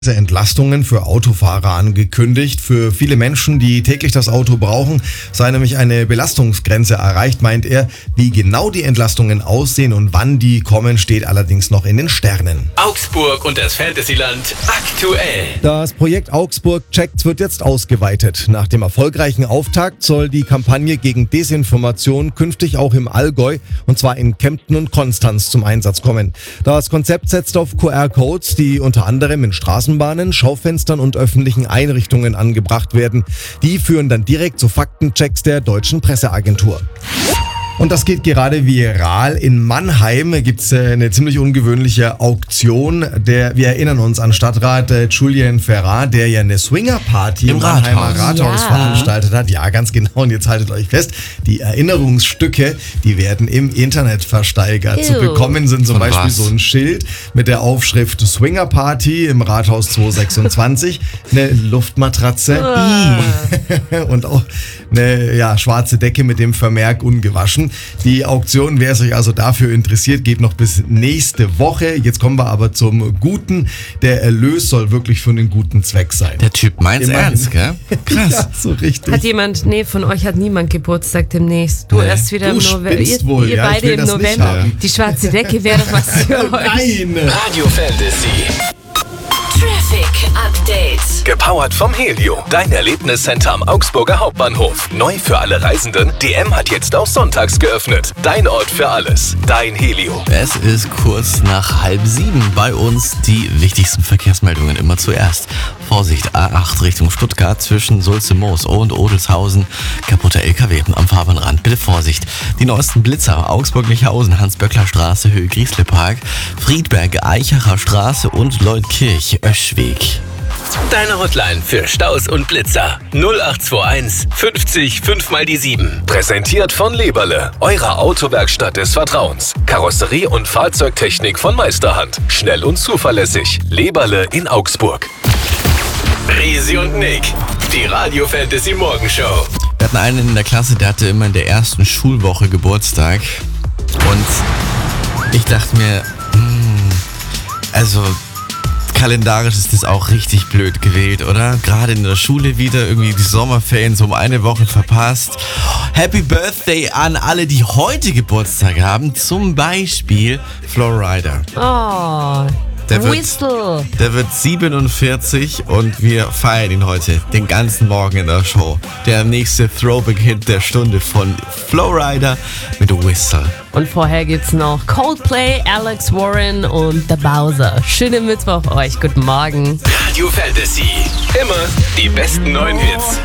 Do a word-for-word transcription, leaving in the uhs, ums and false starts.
Entlastungen für Autofahrer angekündigt. Für viele Menschen, die täglich das Auto brauchen, sei nämlich eine Belastungsgrenze erreicht, meint er. Wie genau die Entlastungen aussehen und wann die kommen, steht allerdings noch in den Sternen. Augsburg und das Fantasyland aktuell. Das Projekt Augsburg checkt wird jetzt ausgeweitet. Nach dem erfolgreichen Auftakt soll die Kampagne gegen Desinformation künftig auch im Allgäu, und zwar in Kempten und Konstanz, zum Einsatz kommen. Das Konzept setzt auf Q R-Codes, die unter anderem in Straßen Bahnen, Schaufenstern und öffentlichen Einrichtungen angebracht werden. Die führen dann direkt zu Faktenchecks der deutschen Presseagentur. Und das geht gerade viral. In Mannheim gibt es eine ziemlich ungewöhnliche Auktion. Der, wir erinnern uns an Stadtrat äh, Julien Ferrat, der ja eine Swinger-Party im, im Mannheimer Rathaus, Rathaus ja. veranstaltet hat. Ja, ganz genau. Und jetzt haltet euch fest, die Erinnerungsstücke, die werden im Internet versteigert. Ew. Zu bekommen sind zum Und Beispiel was? so ein Schild mit der Aufschrift Swinger-Party im Rathaus zweihundertsechsundzwanzig, eine Luftmatratze und auch eine ja, schwarze Decke mit dem Vermerk ungewaschen. Die Auktion, wer sich also dafür interessiert, geht noch bis nächste Woche. Jetzt kommen wir aber zum Guten. Der Erlös soll wirklich für einen guten Zweck sein. Der Typ meint's Immerhin. ernst, gell? Krass. Ja, so richtig. Hat jemand, nee, von euch hat niemand Geburtstag demnächst. Du Nee. erst wieder Du im November. spinnst Ihr, wohl, ihr ja, ich beide will im das nicht November. haben. Die schwarze Decke wäre doch was für euch. Nein! Radio Fantasy. Traffic Update. Gepowert vom Helio. Dein Erlebniscenter am Augsburger Hauptbahnhof. Neu für alle Reisenden. D M hat jetzt auch sonntags geöffnet. Dein Ort für alles. Dein Helio. Es ist kurz nach halb sieben. Bei uns die wichtigsten Verkehrsmeldungen immer zuerst. Vorsicht, A acht Richtung Stuttgart zwischen Sulze-Moos und Odelshausen. Kaputter L K W am Fahrbahnrand. Bitte Vorsicht. Die neuesten Blitzer. Augsburg-Lichhausen, Hans-Böckler-Straße, Höhe-Griesle-Park, Friedberg, Eichacher Straße und Leutkirch, Öschweg. Deine Hotline für Staus und Blitzer. null acht zwei eins fünfzig fünf mal die sieben. Präsentiert von Leberle, eurer Autowerkstatt des Vertrauens. Karosserie und Fahrzeugtechnik von Meisterhand. Schnell und zuverlässig. Leberle in Augsburg. Risi und Nick, die Radio Fantasy Morgenshow. Wir hatten einen in der Klasse, der hatte immer in der ersten Schulwoche Geburtstag. Und ich dachte mir, hm, also kalendarisch ist das auch richtig blöd gewählt, oder? Gerade in der Schule wieder irgendwie die Sommerferien so um eine Woche verpasst. Happy Birthday an alle, die heute Geburtstag haben. Zum Beispiel Flowrider. Oh, Der wird, Whistle. der wird siebenundvierzig und wir feiern ihn heute den ganzen Morgen in der Show. Der nächste Throwback-Hit der Stunde von Flowrider mit Whistle. Und vorher gibt's noch Coldplay, Alex Warren und The Bowser. Schönen Mittwoch euch. Guten Morgen. Radio Fantasy. Immer die besten neuen Hits.